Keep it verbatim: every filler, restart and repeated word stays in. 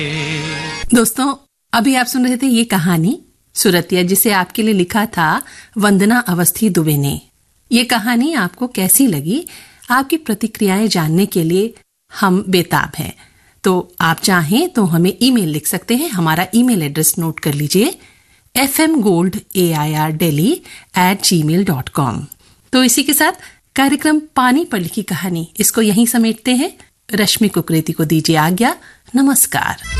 दोस्तों, अभी आप सुन रहे थे ये कहानी सुरतिया, जिसे आपके लिए लिखा था वंदना अवस्थी दुबे ने। ये कहानी आपको कैसी लगी, आपकी प्रतिक्रियाएं जानने के लिए हम बेताब हैं। तो आप चाहें तो हमें ईमेल लिख सकते हैं। हमारा ईमेल एड्रेस नोट कर लीजिए, F M gold A I R daily eight ji mail dot com. तो इसी के साथ कार्यक्रम पानी पर लिखी कहानी इसको यहीं समेटते हैं। रश्मि कुकरेती को दीजिए आज्ञा। नमस्कार।